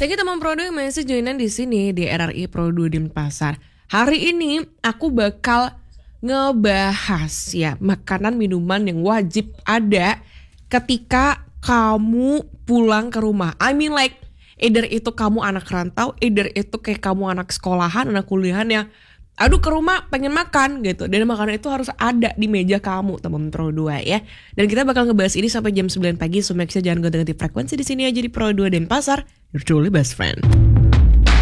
Thank you teman Pro 2 yang masih joinan di sini di RRI Pro 2 Denpasar. Hari ini aku bakal ngebahas ya makanan minuman yang wajib ada ketika kamu pulang ke rumah. I mean like either itu kamu anak rantau, either itu kayak kamu anak sekolahan, anak kuliahan yang aduh ke rumah pengen makan gitu. Dan makanan itu harus ada di meja kamu teman Pro 2 ya. Dan kita bakal ngebahas ini sampai jam 9 pagi. So make sure jangan ganti-ganti frekuensi di sini aja di Pro 2 Denpasar. Your truly best friend.